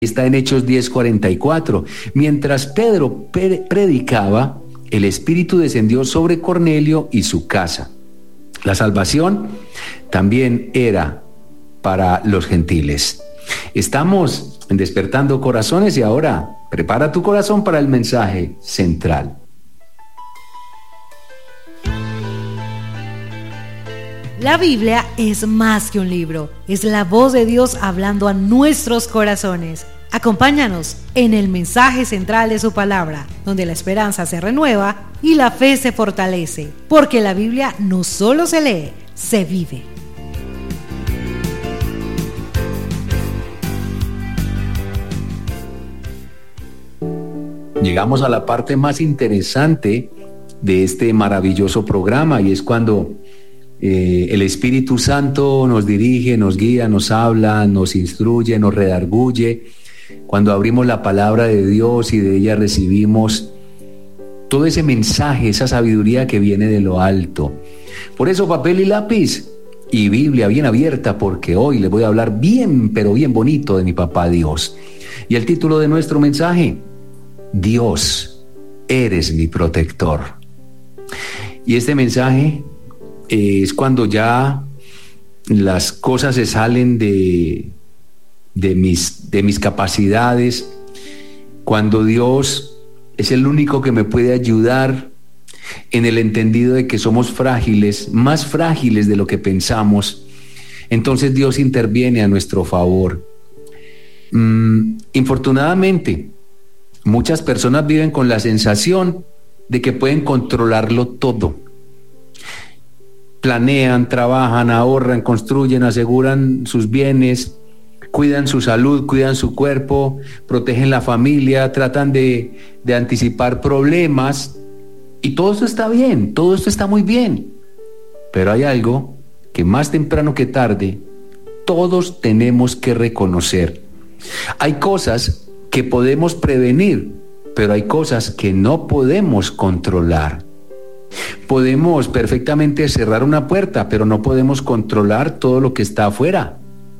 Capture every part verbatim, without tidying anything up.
Está en Hechos diez cuarenta y cuatro. Mientras Pedro predicaba, el Espíritu descendió sobre Cornelio y su casa. La salvación también era para los gentiles. Estamos en Despertando Corazones y ahora prepara tu corazón para el mensaje central. La Biblia es más que un libro, es la voz de Dios hablando a nuestros corazones. Acompáñanos en el mensaje central de su palabra, donde la esperanza se renueva y la fe se fortalece, porque la Biblia no solo se lee, se vive. Llegamos a la parte más interesante de este maravilloso programa y es cuando Eh, el Espíritu Santo nos dirige, nos guía, nos habla, nos instruye, nos redarguye. Cuando abrimos la palabra de Dios y de ella recibimos todo ese mensaje, esa sabiduría que viene de lo alto. Por eso papel y lápiz y Biblia bien abierta, porque hoy les voy a hablar bien, pero bien bonito de mi papá Dios. Y el título de nuestro mensaje: Dios, eres mi protector. Y este mensaje es cuando ya las cosas se salen de, de, mis, de mis capacidades, cuando Dios es el único que me puede ayudar en el entendido de que somos frágiles, más frágiles de lo que pensamos. Entonces Dios interviene a nuestro favor. Mm, infortunadamente, muchas personas viven con la sensación de que pueden controlarlo todo. Planean, trabajan, ahorran, construyen, aseguran sus bienes, cuidan su salud, cuidan su cuerpo, protegen la familia, tratan de, de anticipar problemas. Y todo esto está bien, todo esto está muy bien. Pero hay algo que más temprano que tarde todos tenemos que reconocer. Hay cosas que podemos prevenir, pero hay cosas que no podemos controlar. Podemos perfectamente cerrar una puerta, pero no podemos controlar todo lo que está afuera.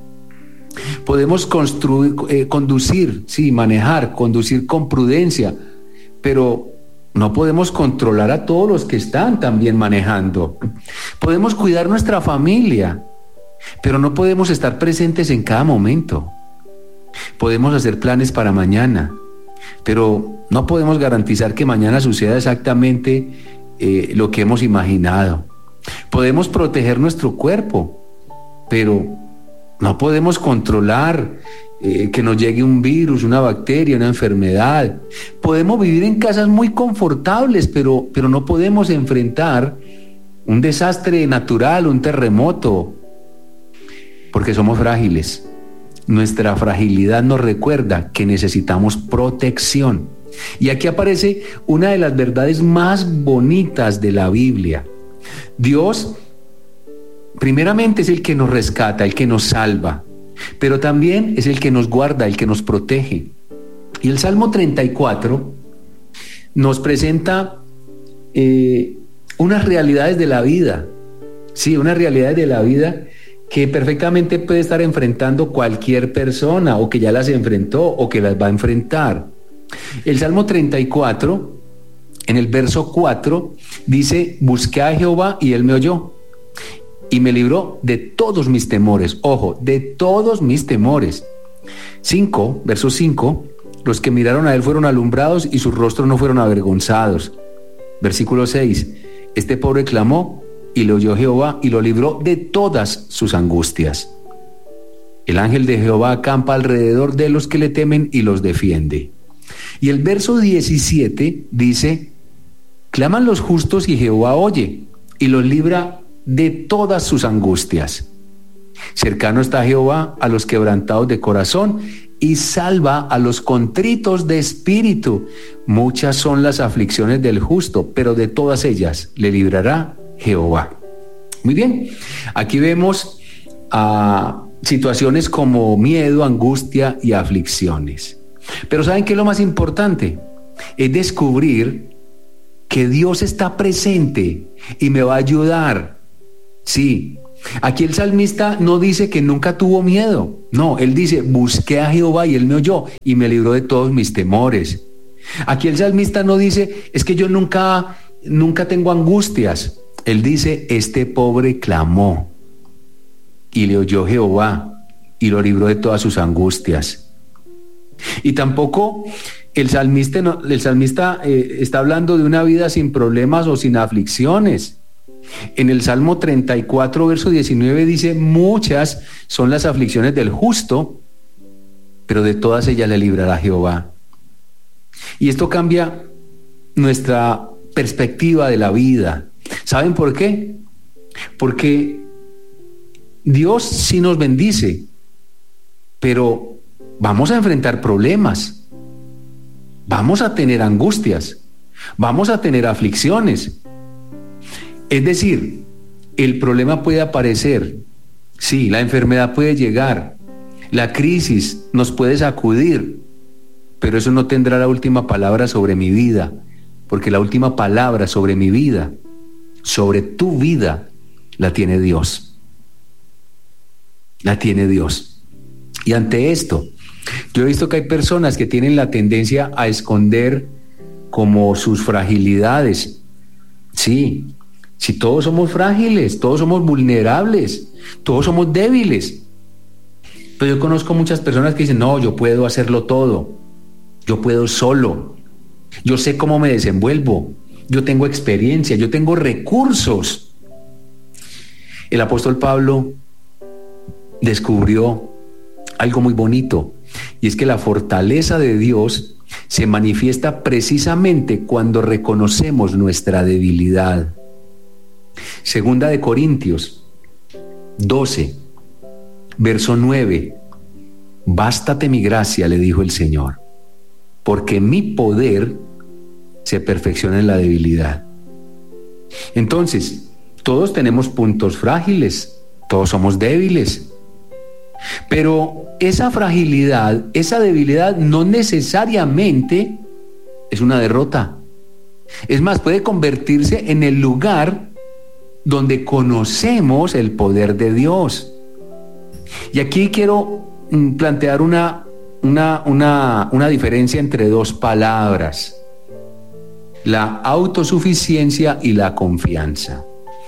Podemos construir, eh, conducir, sí, manejar, conducir con prudencia, pero no podemos controlar a todos los que están también manejando. Podemos cuidar nuestra familia, pero no podemos estar presentes en cada momento. Podemos hacer planes para mañana, pero no podemos garantizar que mañana suceda exactamente Eh, lo que hemos imaginado. Podemos proteger nuestro cuerpo, pero no podemos controlar eh, que nos llegue un virus, una bacteria, una enfermedad. Podemos vivir en casas muy confortables, pero, pero no podemos enfrentar un desastre natural, un terremoto, porque somos frágiles. Nuestra fragilidad nos recuerda que necesitamos protección. Y aquí aparece una de las verdades más bonitas de la Biblia. Dios, primeramente, es el que nos rescata, el que nos salva, pero también es el que nos guarda, el que nos protege. Y el Salmo treinta y cuatro nos presenta eh, unas realidades de la vida, sí, unas realidades de la vida que perfectamente puede estar enfrentando cualquier persona, o que ya las enfrentó, o que las va a enfrentar. El Salmo treinta y cuatro, en el verso cuatro, dice: busqué a Jehová y él me oyó y me libró de todos mis temores. Ojo, de todos mis temores. cinco, verso cinco, los que miraron a él fueron alumbrados y sus rostros no fueron avergonzados. Versículo seis, este pobre clamó y le oyó Jehová y lo libró de todas sus angustias. El ángel de Jehová acampa alrededor de los que le temen y los defiende. Y el verso diecisiete dice: claman los justos y Jehová oye y los libra de todas sus angustias. Cercano está Jehová a los quebrantados de corazón y salva a los contritos de espíritu. Muchas son las aflicciones del justo, pero de todas ellas le librará Jehová. Muy bien, aquí vemos a situaciones como miedo, angustia y aflicciones. Pero ¿saben qué es lo más importante? Es descubrir que Dios está presente y me va a ayudar. Sí, Aquí el salmista no dice que nunca tuvo miedo. No, él dice, busqué a Jehová y él me oyó y me libró de todos mis temores. Aquí el salmista no dice, es que yo nunca, nunca tengo angustias. Él dice, este pobre clamó y le oyó Jehová y lo libró de todas sus angustias. Y tampoco el salmista, el salmista eh, está hablando de una vida sin problemas o sin aflicciones. En el Salmo treinta y cuatro, verso diecinueve dice, muchas son las aflicciones del justo, pero de todas ellas le librará Jehová. Y esto cambia nuestra perspectiva de la vida. ¿Saben por qué? Porque Dios sí nos bendice, pero vamos a enfrentar problemas, vamos a tener angustias, vamos a tener aflicciones. Es decir, el problema puede aparecer, sí, la enfermedad puede llegar, la crisis nos puede sacudir, pero eso no tendrá la última palabra sobre mi vida, porque la última palabra sobre mi vida, sobre tu vida, la tiene Dios. La tiene Dios. Y ante esto, yo he visto que hay personas que tienen la tendencia a esconder como sus fragilidades. Sí, si todos somos frágiles, todos somos vulnerables, todos somos débiles. Pero yo conozco muchas personas que dicen, no, yo puedo hacerlo todo, yo puedo solo, yo sé cómo me desenvuelvo, yo tengo experiencia, yo tengo recursos. El apóstol Pablo descubrió algo muy bonito, y es que la fortaleza de Dios se manifiesta precisamente cuando reconocemos nuestra debilidad. Segunda de Corintios doce, verso nueve. Bástate mi gracia, le dijo el Señor, porque mi poder se perfecciona en la debilidad. Entonces, todos tenemos puntos frágiles, todos somos débiles, pero esa fragilidad, esa debilidad no necesariamente es una derrota. Es más, puede convertirse en el lugar donde conocemos el poder de Dios. Y aquí quiero plantear una, una, una, una diferencia entre dos palabras: la autosuficiencia y la confianza.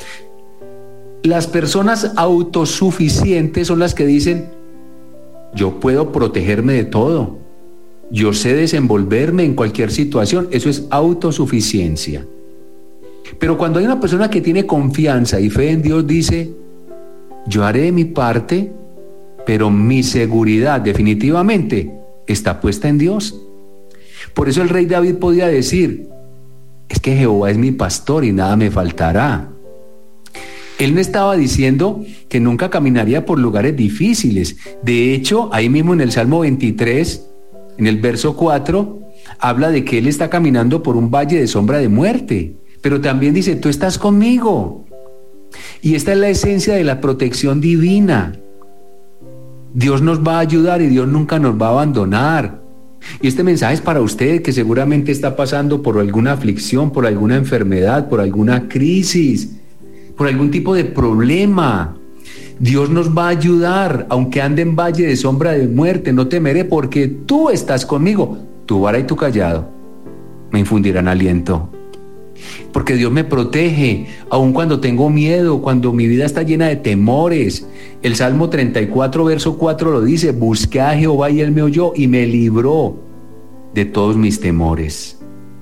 Las personas autosuficientes son las que dicen, yo puedo protegerme de todo, yo sé desenvolverme en cualquier situación. Eso es autosuficiencia. Pero cuando hay una persona que tiene confianza y fe en Dios, dice, yo haré mi parte, pero mi seguridad definitivamente está puesta en Dios. Por eso el rey David podía decir, es que Jehová es mi pastor y nada me faltará. Él no estaba diciendo que nunca caminaría por lugares difíciles. De hecho, ahí mismo en el Salmo veintitrés, en el verso cuatro, habla de que él está caminando por un valle de sombra de muerte. Pero también dice, tú estás conmigo. Y esta es la esencia de la protección divina. Dios nos va a ayudar y Dios nunca nos va a abandonar. Y este mensaje es para usted que seguramente está pasando por alguna aflicción, por alguna enfermedad, por alguna crisis, por algún tipo de problema. Dios nos va a ayudar, aunque ande en valle de sombra de muerte, no temeré porque tú estás conmigo. Tu vara y tu callado me infundirán aliento. Porque Dios me protege, aun cuando tengo miedo, cuando mi vida está llena de temores. El Salmo treinta y cuatro, verso cuatro lo dice, busqué a Jehová y él me oyó y me libró de todos mis temores.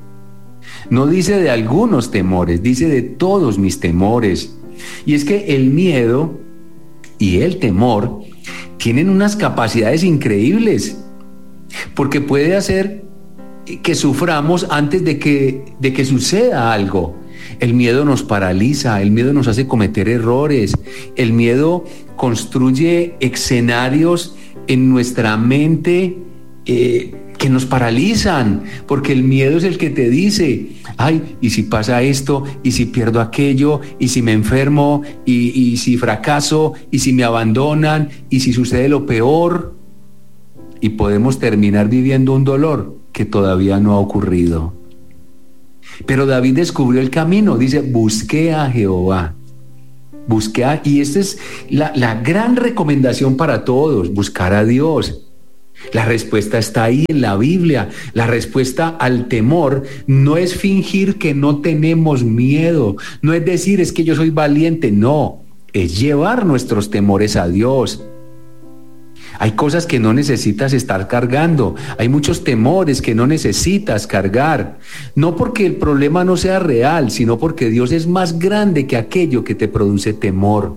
No dice de algunos temores, dice de todos mis temores. Y es que el miedo y el temor tienen unas capacidades increíbles, porque puede hacer que suframos antes de que, de que suceda algo. El miedo nos paraliza, el miedo nos hace cometer errores, el miedo construye escenarios en nuestra mente eh, que nos paralizan, porque el miedo es el que te dice, ay, ¿y si pasa esto? ¿Y si pierdo aquello? ¿Y si me enfermo? ¿Y, y si fracaso? ¿Y si me abandonan? ¿Y si sucede lo peor? Y podemos terminar viviendo un dolor que todavía no ha ocurrido. Pero David descubrió el camino, dice, busqué a Jehová. Busque a, y esta es la, la gran recomendación para todos, buscar a Dios. La respuesta está ahí en la Biblia. La respuesta al temor no es fingir que no tenemos miedo, no es decir es que yo soy valiente, no, es llevar nuestros temores a Dios. Hay cosas que no necesitas estar cargando, hay muchos temores que no necesitas cargar, no porque el problema no sea real, sino porque Dios es más grande que aquello que te produce temor.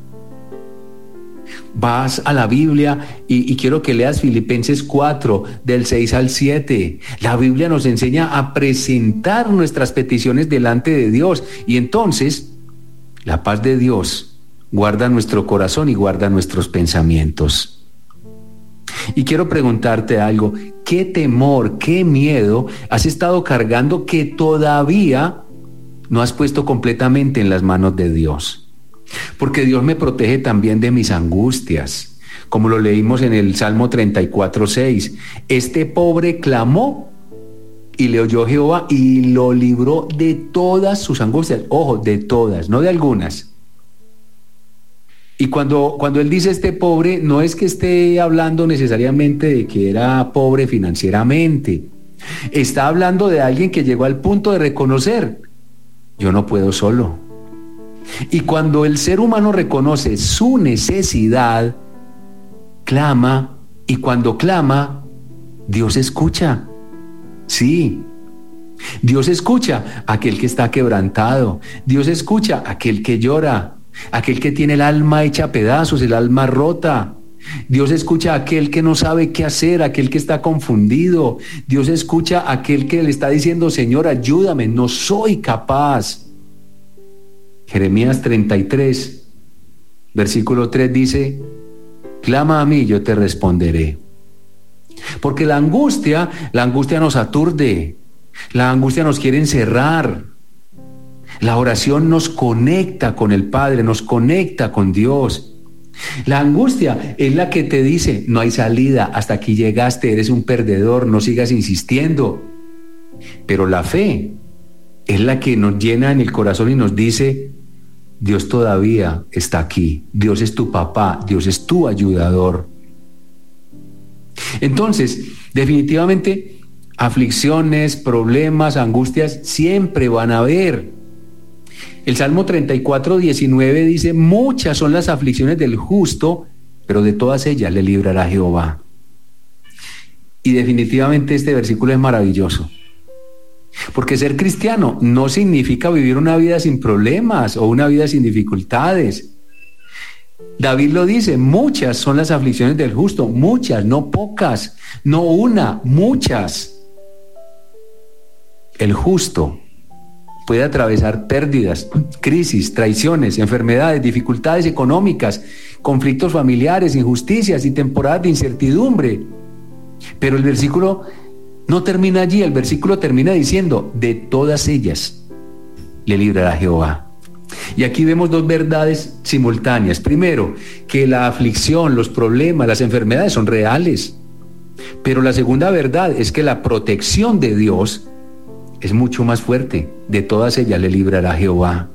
Vas a la Biblia y, y quiero que leas Filipenses cuatro, del seis al siete. La Biblia nos enseña a presentar nuestras peticiones delante de Dios y entonces la paz de Dios guarda nuestro corazón y guarda nuestros pensamientos. Y quiero preguntarte algo, ¿qué temor, qué miedo has estado cargando que todavía no has puesto completamente en las manos de Dios? Porque Dios me protege también de mis angustias, como lo leímos en el Salmo treinta y cuatro, seis. Este pobre clamó y le oyó Jehová y lo libró de todas sus angustias. Ojo, de todas, no de algunas. Y cuando, cuando él dice este pobre, no es que esté hablando necesariamente de que era pobre financieramente. Está hablando de alguien que llegó al punto de reconocer, yo no puedo solo. Y cuando el ser humano reconoce su necesidad, clama, y cuando clama, Dios escucha. Sí, Dios escucha a aquel que está quebrantado, Dios escucha a aquel que llora, aquel que tiene el alma hecha a pedazos, el alma rota. Dios escucha a aquel que no sabe qué hacer, aquel que está confundido. Dios escucha a aquel que le está diciendo, Señor, ayúdame, no soy capaz. Jeremías treinta y tres, versículo tres dice, clama a mí, yo te responderé. Porque la angustia, la angustia nos aturde, la angustia nos quiere encerrar. La oración nos conecta con el Padre, nos conecta con Dios. La angustia es la que te dice, no hay salida, hasta aquí llegaste, eres un perdedor, no sigas insistiendo. Pero la fe es la que nos llena en el corazón y nos dice, Dios todavía está aquí, Dios es tu papá, Dios es tu ayudador. Entonces, definitivamente, aflicciones, problemas, angustias, siempre van a haber. El Salmo treinta y cuatro, diecinueve dice, muchas son las aflicciones del justo, pero de todas ellas le librará Jehová. Y definitivamente este versículo es maravilloso. Porque ser cristiano no significa vivir una vida sin problemas o una vida sin dificultades. David lo dice, muchas son las aflicciones del justo, muchas, no pocas, no una, muchas. El justo puede atravesar pérdidas, crisis, traiciones, enfermedades, dificultades económicas, conflictos familiares, injusticias y temporadas de incertidumbre. Pero el versículo no termina allí, el versículo termina diciendo, de todas ellas le librará Jehová. Y aquí vemos dos verdades simultáneas. Primero, que la aflicción, los problemas, las enfermedades son reales. Pero la segunda verdad es que la protección de Dios es mucho más fuerte. De todas ellas le librará Jehová.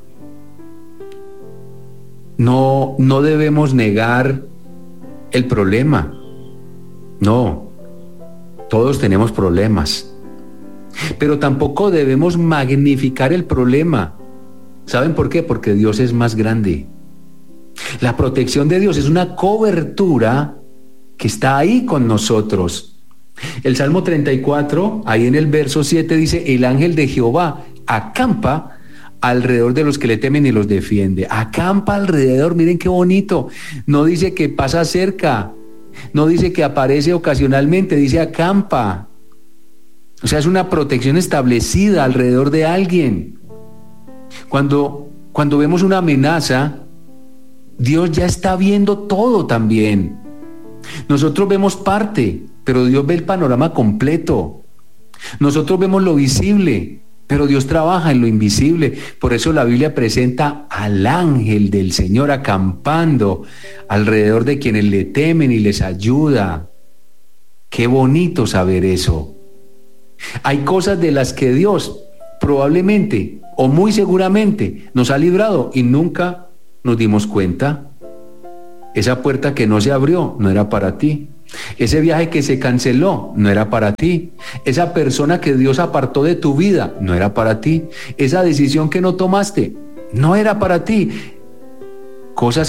No, no debemos negar el problema. No. Todos tenemos problemas, pero tampoco debemos magnificar el problema. ¿Saben por qué? Porque Dios es más grande. La protección de Dios es una cobertura que está ahí con nosotros. El Salmo treinta y cuatro, ahí en el verso siete dice, el ángel de Jehová acampa alrededor de los que le temen y los defiende. Acampa alrededor, miren qué bonito. No dice que pasa cerca. No dice que aparece ocasionalmente, dice acampa. O sea, es una protección establecida alrededor de alguien. Cuando, cuando vemos una amenaza, Dios ya está viendo todo también. Nosotros vemos parte, pero Dios ve el panorama completo. Nosotros vemos lo visible, pero Dios trabaja en lo invisible. Por eso la Biblia presenta al ángel del Señor acampando alrededor de quienes le temen y les ayuda. Qué bonito saber eso. Hay cosas de las que Dios probablemente o muy seguramente nos ha librado y nunca nos dimos cuenta. Esa puerta que no se abrió no era para ti. Ese viaje que se canceló no era para ti. Esa persona que Dios apartó de tu vida no era para ti. Esa decisión que no tomaste no era para ti. Cosas